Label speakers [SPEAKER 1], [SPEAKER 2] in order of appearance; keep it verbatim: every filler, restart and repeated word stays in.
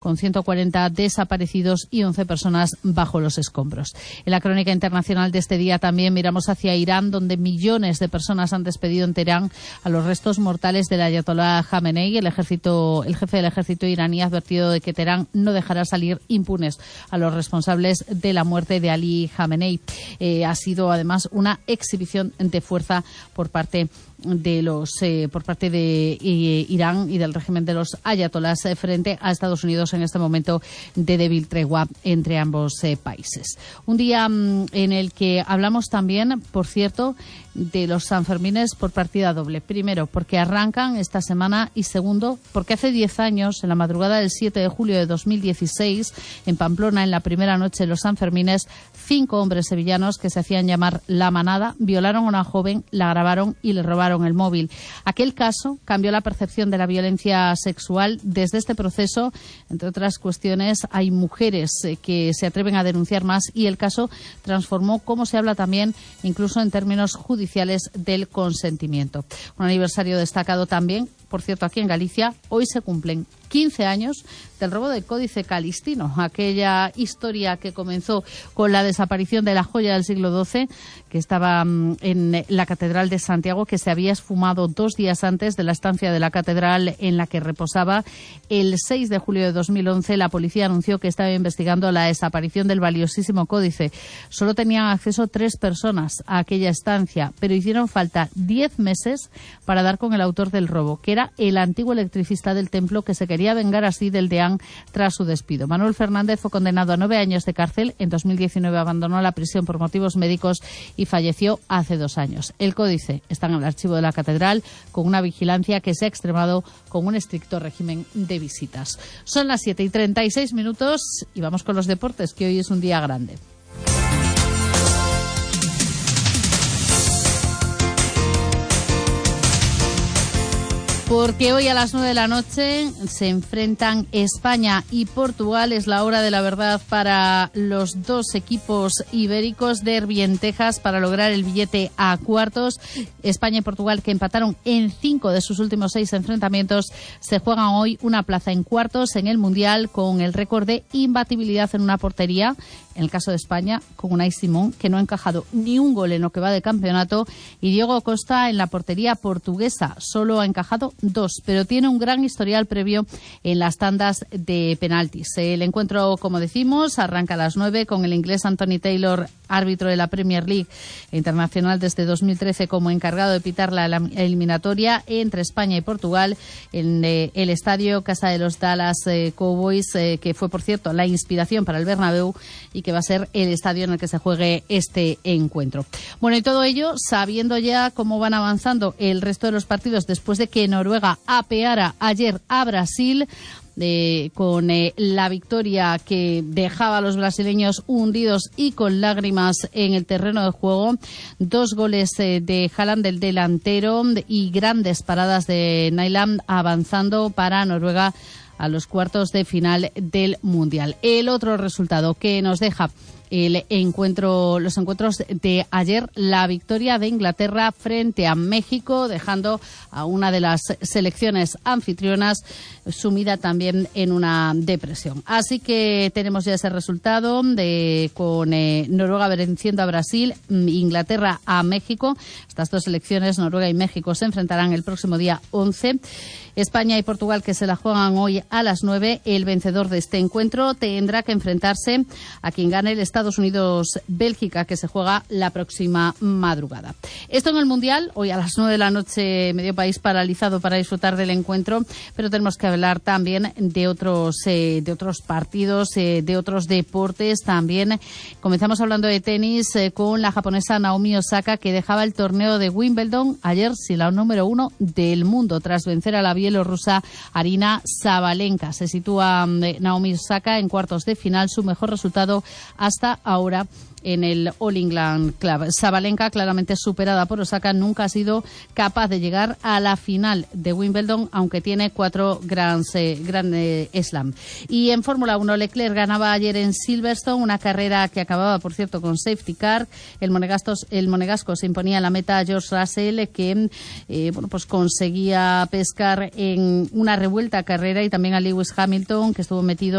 [SPEAKER 1] con ciento cuarenta desaparecidos y once personas bajo los escombros. En la crónica internacional de este día también miramos hacia Irán, donde millones de personas han despedido en Teherán a los restos mortales del ayatolá Jamenei. El ejército, el jefe del ejército iraní ha advertido de que Teherán no dejará salir impunes a los responsables de la muerte de Ali Jamenei. Eh, ha sido además una exhibición de fuerza por parte de los eh, por parte de eh, Irán y del régimen de los ayatolás eh, frente a Estados Unidos en este momento de débil tregua entre ambos eh, países. Un día mm, en el que hablamos también, por cierto, de los Sanfermines por partida doble. Primero, porque arrancan esta semana, y segundo, porque hace diez años, en la madrugada del siete de julio de dos mil dieciséis, en Pamplona, en la primera noche de los Sanfermines, cinco hombres sevillanos que se hacían llamar La Manada violaron a una joven, la grabaron y le robaron el móvil. Aquel caso cambió la percepción de la violencia sexual. Desde este proceso, entre otras cuestiones, hay mujeres eh, que se atreven a denunciar más, y el caso transformó cómo se habla también, incluso en términos judiciales, del consentimiento. Un aniversario destacado también, por cierto, aquí en Galicia. Hoy se cumplen quince años del robo del Códice Calistino, aquella historia que comenzó con la desaparición de la joya del siglo doce que estaba um, en la Catedral de Santiago, que se había esfumado dos días antes de la estancia de la catedral en la que reposaba. El seis de julio de dos mil once la policía anunció que estaba investigando la desaparición del valiosísimo códice. Solo tenían acceso tres personas a aquella estancia, pero hicieron falta diez meses para dar con el autor del robo, que era el antiguo electricista del templo, que se quería vengar así del deán tras su despido. Manuel Fernández fue condenado a nueve años de cárcel. En dos mil diecinueve abandonó la prisión por motivos médicos y falleció hace dos años. El códice está en el archivo de la catedral, con una vigilancia que se ha extremado con un estricto régimen de visitas. Son las siete y treinta y seis minutos y vamos con los deportes, que hoy es un día grande. Porque hoy a las nueve de la noche se enfrentan España y Portugal. Es la hora de la verdad para los dos equipos ibéricos. Derbi en Texas para lograr el billete a cuartos. España y Portugal, que empataron en cinco de sus últimos seis enfrentamientos, se juegan hoy una plaza en cuartos en el Mundial, con el récord de imbatibilidad en una portería. En el caso de España, con Unai Simón, que no ha encajado ni un gol en lo que va de campeonato, y Diego Costa en la portería portuguesa. Solo ha encajado dos, pero tiene un gran historial previo en las tandas de penaltis. El encuentro, como decimos, arranca a las nueve con el inglés Anthony Taylor, árbitro de la Premier League internacional desde dos mil trece, como encargado de pitar la eliminatoria entre España y Portugal en eh, el estadio Casa de los Dallas eh, Cowboys, eh, que fue, por cierto, la inspiración para el Bernabéu y que va a ser el estadio en el que se juegue este encuentro. Bueno, y todo ello sabiendo ya cómo van avanzando el resto de los partidos después de que Noruega apeara ayer a Brasil. De, con eh, la victoria que dejaba a los brasileños hundidos y con lágrimas en el terreno de juego. Dos goles eh, de Haaland, del delantero, y grandes paradas de Nyland, avanzando para Noruega a los cuartos de final del Mundial. El otro resultado que nos deja el encuentro, los encuentros de ayer, la victoria de Inglaterra frente a México, dejando a una de las selecciones anfitrionas sumida también en una depresión. Así que tenemos ya ese resultado de con eh, Noruega venciendo a Brasil, Inglaterra a México. Estas dos selecciones, Noruega y México, se enfrentarán el próximo día once. España y Portugal, que se la juegan hoy a las nueve. El vencedor de este encuentro tendrá que enfrentarse a quien gane el Estados Unidos-Bélgica, que se juega la próxima madrugada. Esto en el Mundial. Hoy a las nueve de la noche, medio país paralizado para disfrutar del encuentro, pero tenemos que hablar también de otros eh, de otros partidos, eh, de otros deportes también. Comenzamos hablando de tenis eh, con la japonesa Naomi Osaka, que dejaba el torneo de Wimbledon ayer sin la número uno del mundo, tras vencer a la bielorrusa Arina Sabalenka. Se sitúa eh, Naomi Osaka en cuartos de final, su mejor resultado hasta ahora en el All England Club. Sabalenka, claramente superada por Osaka, nunca ha sido capaz de llegar a la final de Wimbledon, aunque tiene cuatro Grand, eh, Grand eh, Slam. Y en Fórmula uno, Leclerc ganaba ayer en Silverstone, una carrera que acababa, por cierto, con safety car. El monegasco, el monegasco se imponía en la meta a George Russell, que eh, bueno, pues conseguía pescar en una revuelta carrera, y también a Lewis Hamilton, que estuvo metido